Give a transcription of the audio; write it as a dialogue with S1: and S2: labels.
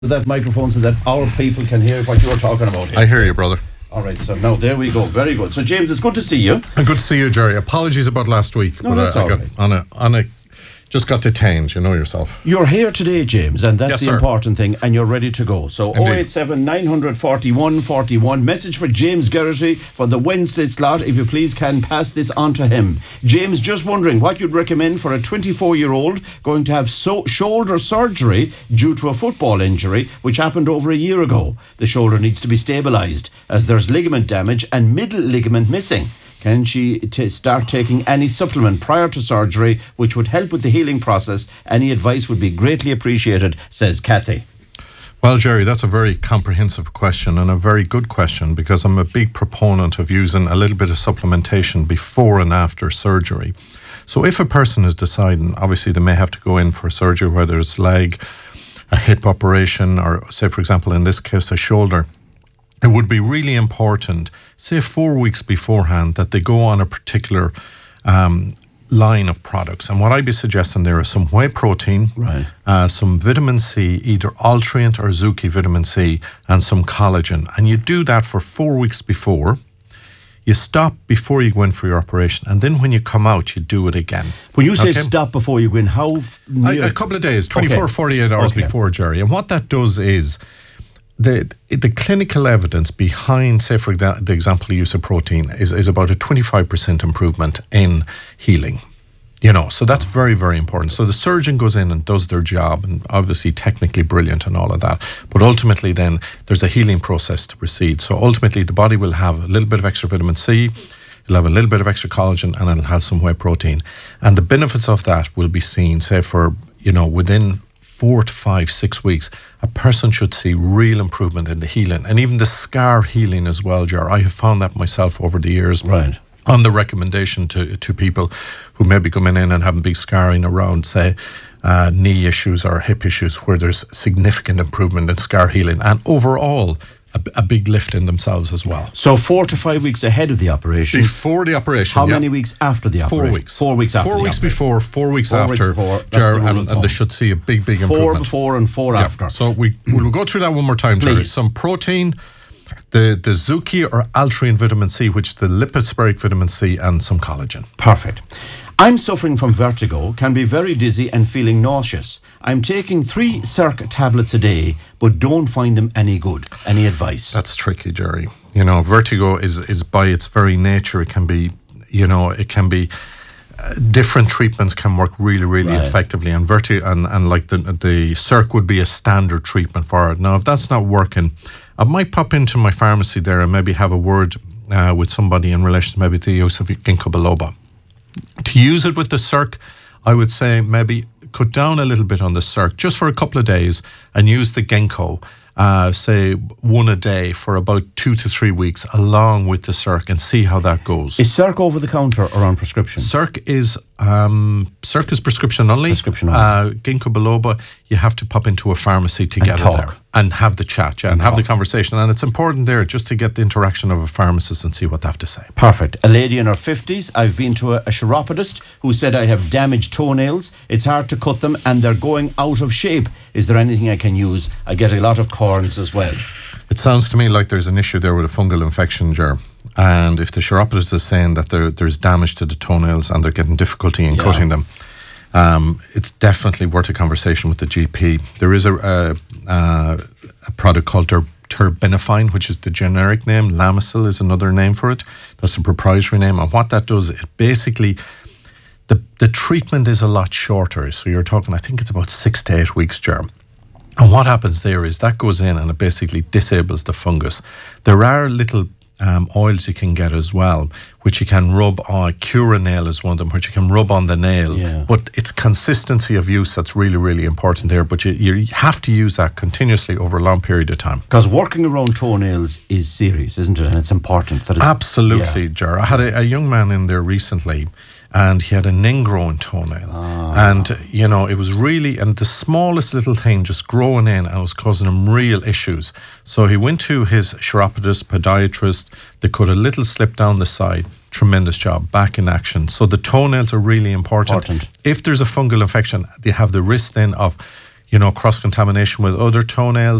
S1: that microphone so that our people can hear what you're talking about here.
S2: I hear you, brother.
S1: All right, so now there we go. Very good. So James, it's good to see you.
S2: And good to see you, Jerry. Apologies about last week,
S1: No,
S2: but
S1: that's
S2: I
S1: all
S2: got
S1: right.
S2: on a just got detained. You know yourself.
S1: You're here today, James, and that's
S2: Yes,
S1: the
S2: sir.
S1: important thing, and you're ready to go. So
S2: Indeed.
S1: 087 941 41. Message for James Geraghty for the Wednesday slot. If you please can pass this on to him. James, just wondering what you'd recommend for a 24-year-old going to have shoulder surgery due to a football injury which happened over a year ago. The shoulder needs to be stabilised as there's ligament damage and middle ligament missing. Can she start taking any supplement prior to surgery which would help with the healing process? Any advice would be greatly appreciated, says Kathy.
S2: Well, Jerry, that's a very comprehensive question and a very good question, because I'm a big proponent of using a little bit of supplementation before and after surgery. So if a person is deciding, obviously they may have to go in for surgery, whether it's leg, a hip operation, or say, for example, in this case, a shoulder. It would be really important, say 4 weeks beforehand, that they go on a particular line of products. And what I'd be suggesting there is some whey protein,
S1: Right.
S2: some vitamin C, either Altrient or Zuki vitamin C, and some collagen. And you do that for 4 weeks before. You stop before you go in for your operation. And then when you come out, you do it again.
S1: When you say
S2: Okay?
S1: stop before you go in, how near?
S2: A couple of days, 24, 48 hours
S1: Okay.
S2: before, Jerry. And what that does is the clinical evidence behind, say, for the example, use of protein is about a 25% improvement in healing. You know, so that's very, very important. So the surgeon goes in and does their job, and obviously technically brilliant and all of that. But ultimately then there's a healing process to proceed. So ultimately the body will have a little bit of extra vitamin C, it'll have a little bit of extra collagen, and it'll have some whey protein. And the benefits of that will be seen, say, for, you know, within 4 to 5, 6 weeks, a person should see real improvement in the healing and even the scar healing as well, Jar. I have found that myself over the years.
S1: Right.
S2: On the recommendation to people who may be coming in and having big scarring around, say, knee issues or hip issues, where there's significant improvement in scar healing and overall a big lift in themselves as well.
S1: So 4 to 5 weeks ahead of the operation.
S2: Before the operation.
S1: How
S2: yeah.
S1: many weeks after the
S2: 4
S1: operation?
S2: weeks.
S1: 4 weeks after
S2: 4
S1: the
S2: weeks
S1: operation.
S2: before, 4 weeks
S1: 4 weeks
S2: after,
S1: before, that's
S2: Jar,
S1: the rule of
S2: and
S1: thumb.
S2: they should see a big
S1: 4
S2: improvement.
S1: before and 4
S2: Yeah.
S1: after.
S2: So we'll go through that one more time, Jerry.
S1: Please.
S2: Some protein, the Zuki or Altrient vitamin C, which is the lipid-sparing vitamin C, and some collagen.
S1: Perfect. I'm suffering from vertigo, can be very dizzy and feeling nauseous. I'm taking 3 Circ tablets a day, but don't find them any good. Any advice?
S2: That's tricky, Jerry. You know, vertigo is by its very nature, it can be, you know, it can be different treatments can work really, really
S1: Right.
S2: effectively, and vertigo and like the Circ would be a standard treatment for it. Now, if that's not working, I might pop into my pharmacy there and maybe have a word with somebody in relation to maybe the use of ginkgo biloba. To use it with the Circ, I would say maybe cut down a little bit on the Circ just for a couple of days and use the ginkgo, say 1 a day for about 2 to 3 weeks along with the Circ, and see how that goes.
S1: Is Circ over the counter or on prescription?
S2: Circ is prescription only.
S1: Prescription only.
S2: Ginkgo biloba, you have to pop into a pharmacy to get
S1: talk.
S2: it there and have the chat, and have the conversation. And it's important there just to get the interaction of a pharmacist and see what they have to say.
S1: Perfect. A lady in her 50s. I've been to a chiropodist who said I have damaged toenails. It's hard to cut them and they're going out of shape. Is there anything I can use? I get a lot of corns as well.
S2: It sounds to me like there's an issue there with a fungal infection, Ger. And if the chiropodist is saying that there's damage to the toenails and they're getting difficulty in cutting them, it's definitely worth a conversation with the GP. There is a product called terbinafine, which is the generic name. Lamisil is another name for it. That's a proprietary name. And what that does, it basically, the treatment is a lot shorter. So you're talking, I think it's about 6 to 8 weeks, Ger. And what happens there is that goes in and it basically disables the fungus. There are little oils you can get as well, which you can rub on. Curanail is one of them, which you can rub on the nail.
S1: Yeah.
S2: But it's consistency of use that's really, really important there. But you have to use that continuously over a long period of time.
S1: Because working around toenails is serious, isn't it? And it's important. That it's,
S2: Absolutely, Ger. I had a young man in there recently, and he had an ingrown toenail. And, you know, it was really, and the smallest little thing just growing in and was causing him real issues. So he went to his chiropodist, podiatrist. They cut a little slip down the side. Tremendous job, back in action. So the toenails are really important. If there's a fungal infection, they have the risk then of, cross contamination with other toenails.